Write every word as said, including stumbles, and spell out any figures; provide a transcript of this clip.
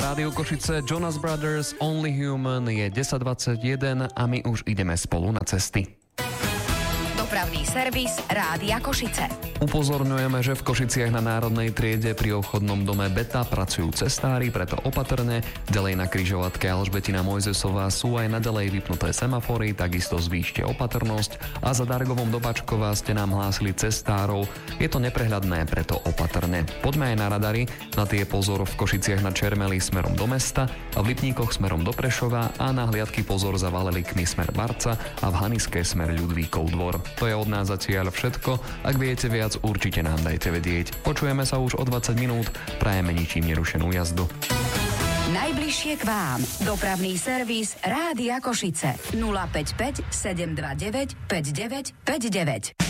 Rádiu Košice, Jonas Brothers, Only Human, je desať dvadsaťjeden a my už ideme spolu na cesty. Dopravný servis Rádia Košice. Upozorňujeme, že v Košiciach na Národnej triede pri obchodnom dome Beta pracujú cestári, preto opatrne. Ďalej na križovatke Alžbetina Mojzesová sú aj naďalej vypnuté semafory, takisto zvýšte opatrnosť. A za Dargovom do Bačkova ste nám hlásili cestárov. Je to neprehľadné, preto opatrne. Poďme aj na radary. Na tie pozor v Košiciach na Čermeli smerom do mesta a v Lipníkoch smerom do Prešova a na hliadky pozor za Valelikmi smer Barca a v Haniske smer Ľudvíkov dvor. To je od nás zatiaľ všetko. Ak viete viac, určite nám dajte vedieť. Počujeme sa už o dvadsať minút. Prajeme ničím nerušenú jazdu. Najbližšie k vám. Dopravný servis Rádia Košice. nula päť päť sedem dva deväť päť deväť päť deväť.